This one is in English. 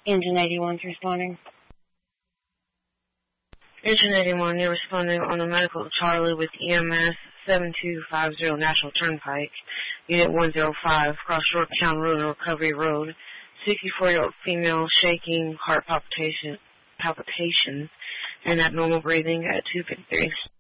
Engine 81's responding. Engine 81, you're responding on the medical Charlie with EMS 7250 National Turnpike, Unit 105, cross Yorktown Road and Recovery Road. 64-year-old female shaking, heart palpitations, and abnormal breathing at 2:53.